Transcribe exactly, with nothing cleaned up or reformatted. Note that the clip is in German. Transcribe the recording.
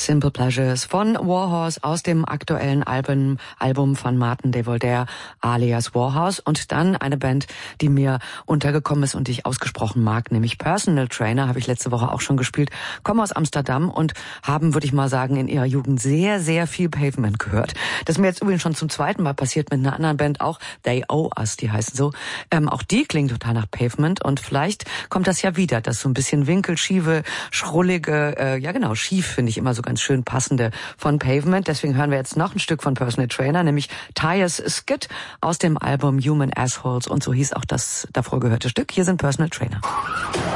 Simple Pleasures von Warhorse aus dem aktuellen Album, Album von Martin de Volder alias Warhorse und dann eine Band, die mir untergekommen ist und die ich ausgesprochen mag, nämlich Personal Trainer, habe ich letzte Woche auch schon gespielt, kommen aus Amsterdam und haben, würde ich mal sagen, in ihrer Jugend sehr, sehr viel Pavement gehört. Das ist mir jetzt übrigens schon zum zweiten Mal passiert mit einer anderen Band auch, They Owe Us, die heißen so. Ähm, auch die klingt total nach Pavement und vielleicht kommt das ja wieder, das so ein bisschen winkelschiefe, schrullige, äh, ja genau, schief finde ich immer so ganz schön passende von Pavement. Deswegen hören wir jetzt noch ein Stück von Personal Trainer, nämlich Tyres Skid aus dem Album Human Assholes und so hieß auch das davor gehörte Stück. Hier sind Personal Trainer.